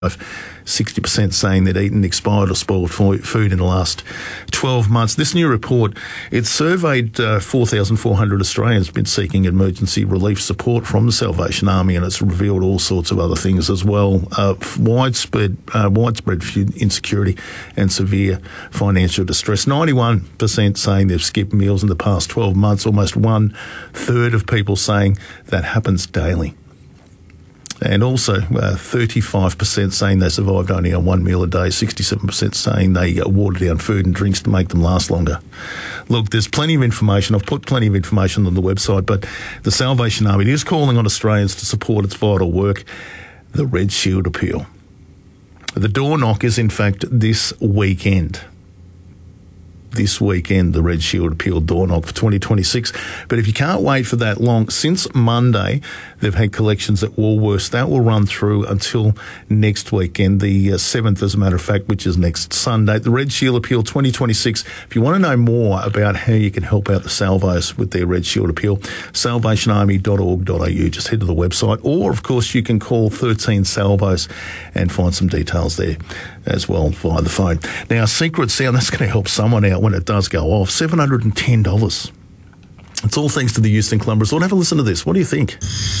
60% saying they'd eaten expired or spoiled food in the last 12 months. This new report, it surveyed 4,400 Australians been seeking emergency relief support from the Salvation Army, and it's revealed all sorts of other things as well. Widespread food insecurity and severe financial distress. 91% saying they've skipped meals in the past 12 months. Almost 1/3 of people saying that happens daily. And also 35% saying they survived only on one meal a day, 67% saying they water down food and drinks to make them last longer. Look, there's plenty of information. I've put plenty of information on the website, but the Salvation Army is calling on Australians to support its vital work, the Red Shield Appeal. The door knock is, in fact, this weekend. This weekend, the Red Shield Appeal door knock for 2026. But if you can't wait for that long, since Monday, they've had collections at Woolworths. That will run through until next weekend, the 7th, as a matter of fact, which is next Sunday. The Red Shield Appeal 2026. If you want to know more about how you can help out the Salvos with their Red Shield Appeal, salvationarmy.org.au. Just head to the website. Or, of course, you can call 13 Salvos and find some details there as well via the phone. Now, Secret Sound, that's going to help someone out when it does go off. $710. It's all thanks to the Houston Club Resort. Have a listen to this. What do you think?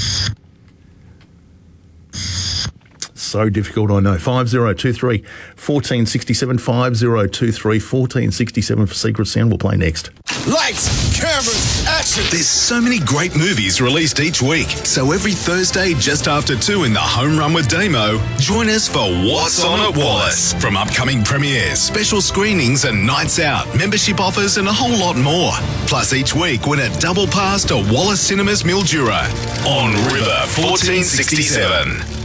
So difficult, I know. 5023 1467 5023 1467 for Secret Sound. We'll play next. Lights, cameras, action. There's so many great movies released each week. So every Thursday just after 2 in the Home Run with Damo, join us for What's On at Wallace. From upcoming premieres, special screenings and nights out, membership offers and a whole lot more. Plus each week win a double pass to Wallace Cinemas Mildura on River 1467.